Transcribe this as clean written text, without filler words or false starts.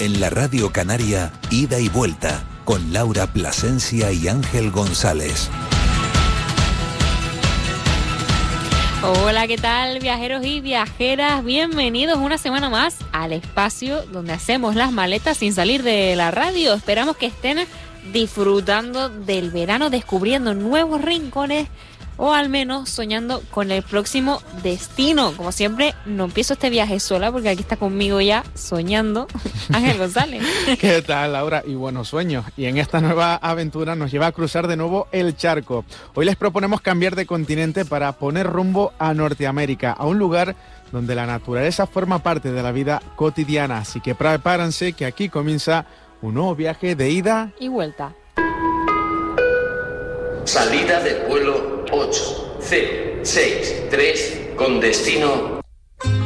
En la Radio Canaria, Ida y Vuelta, con Laura Plasencia y Ángel González. Hola, ¿qué tal, viajeros y viajeras? Bienvenidos una semana más al espacio donde hacemos las maletas sin salir de la radio. Esperamos que estén disfrutando del verano, descubriendo nuevos rincones o al menos soñando con el próximo destino. Como siempre, no empiezo este viaje sola porque aquí está conmigo ya soñando Ángel González. ¿Qué tal, Laura? Y buenos sueños. Y en esta nueva aventura nos lleva a cruzar de nuevo el charco. Hoy les proponemos cambiar de continente para poner rumbo a Norteamérica, a un lugar donde la naturaleza forma parte de la vida cotidiana. Así que prepárense que aquí comienza un nuevo viaje de ida y vuelta. Salida del vuelo 8063 con destino